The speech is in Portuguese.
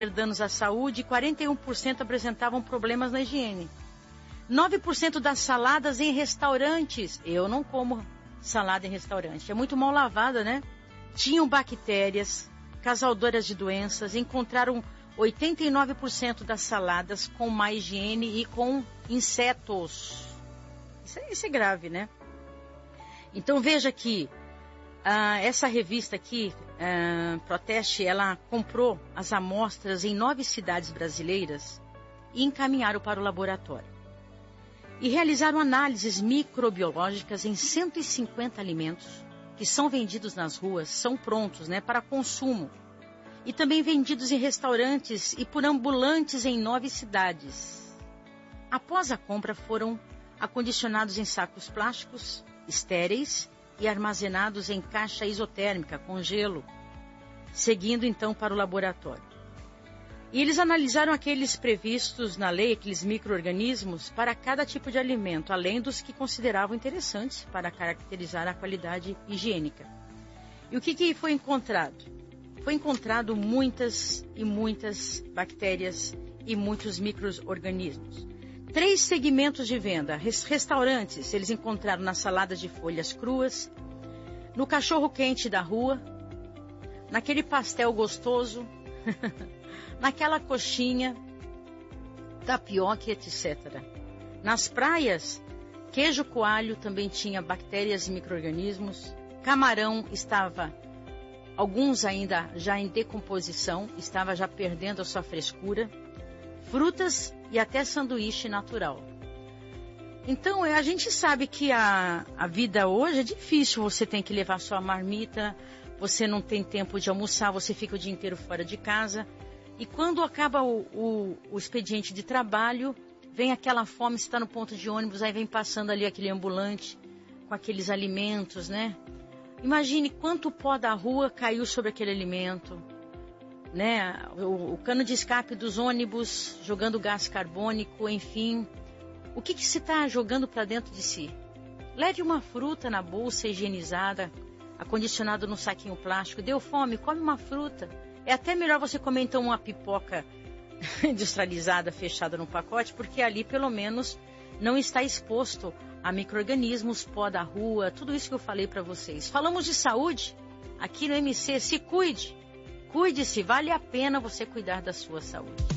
danos à saúde e 41% apresentavam problemas na higiene. 9% das saladas em restaurantes, eu não como salada em restaurante, é muito mal lavada, né? Tinham bactérias, causadoras de doenças, encontraram 89% das saladas com má higiene e com insetos. Isso é grave, né? Então veja que essa revista aqui, Proteste, ela comprou as amostras em 9 cidades brasileiras e encaminharam para o laboratório. E realizaram análises microbiológicas em 150 alimentos que são vendidos nas ruas, são prontos, né, para consumo. E também vendidos em restaurantes e por ambulantes em 9 cidades. Após a compra, foram acondicionados em sacos plásticos, estéreis e armazenados em caixa isotérmica com gelo, seguindo então para o laboratório. E eles analisaram aqueles previstos na lei, aqueles micro-organismos, para cada tipo de alimento, além dos que consideravam interessantes para caracterizar a qualidade higiênica. E o que foi encontrado? Foi encontrado muitas e muitas bactérias e muitos micro-organismos. 3 segmentos de venda. Restaurantes, eles encontraram nas saladas de folhas cruas, no cachorro-quente da rua, naquele pastel gostoso, naquela coxinha, tapioca, etc. Nas praias, queijo coalho também tinha bactérias e micro-organismos. Camarão estava, alguns ainda já em decomposição, estava já perdendo a sua frescura. Frutas e até sanduíche natural. Então, a gente sabe que a vida hoje é difícil. Você tem que levar sua marmita, você não tem tempo de almoçar, você fica o dia inteiro fora de casa. E quando acaba o expediente de trabalho, vem aquela fome, você está no ponto de ônibus, aí vem passando ali aquele ambulante com aqueles alimentos, né? Imagine quanto pó da rua caiu sobre aquele alimento, né? O cano de escape dos ônibus, jogando gás carbônico, enfim. O que se está jogando para dentro de si? Leve uma fruta na bolsa higienizada, acondicionado no saquinho plástico. Deu fome? Come uma fruta. É até melhor você comer então uma pipoca industrializada, fechada no pacote, porque ali pelo menos não está exposto a micro-organismos, pó da rua, tudo isso que eu falei para vocês. Falamos de saúde aqui no MC. Se cuide. Cuide-se, vale a pena você cuidar da sua saúde.